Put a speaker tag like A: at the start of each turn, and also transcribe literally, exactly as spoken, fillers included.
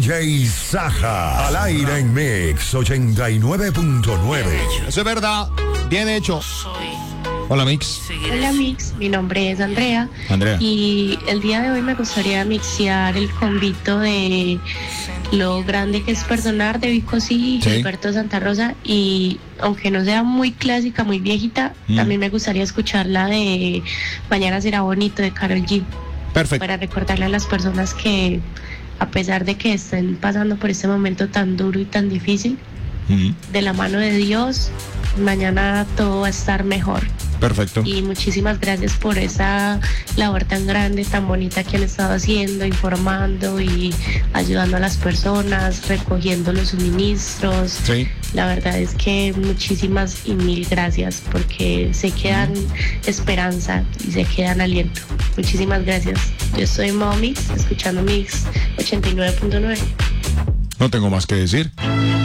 A: J Saja, al aire en Mix ochenta y nueve punto nueve.
B: Eso es verdad, bien hecho. Hola Mix.
C: Hola Mix, mi nombre es Andrea.
B: Andrea.
C: Y el día de hoy me gustaría mixear el convito de Lo grande que es perdonar de Vico sí y
B: Sí.
C: Gilberto Santa Rosa. Y aunque no sea muy clásica, muy viejita,
B: Mm.
C: también me gustaría escuchar la de Mañana será bonito de Karol G.
B: Perfecto.
C: Para recordarle a las personas que a pesar de que estén pasando por este momento tan duro y tan difícil,
B: Mm,
C: de la mano de Dios, mañana todo va a estar mejor.
B: Perfecto.
C: Y muchísimas gracias por esa labor tan grande, tan bonita que han estado haciendo, informando y ayudando a las personas, recogiendo los suministros.
B: Sí.
C: La verdad es que muchísimas y mil gracias porque se quedan esperanza y se quedan aliento. Muchísimas gracias. Yo soy Momix, escuchando Mix ochenta y nueve punto nueve.
B: No tengo más que decir.